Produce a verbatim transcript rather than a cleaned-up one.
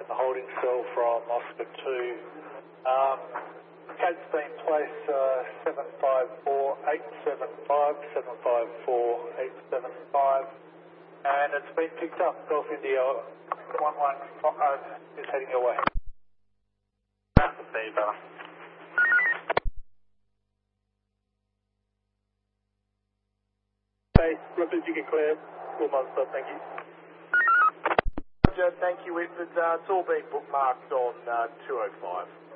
in the holding cell from Oscar two. Um, Cade's been placed uh, seven five four eight seven five, seven five four eight seven five, and it's been picked up. Golf India one one five is heading your way. Fever. Hey, Rapids, you can clear. Full monster, thank you. Roger, thank you, Whitford. Uh, it's all been bookmarked on uh, two oh five.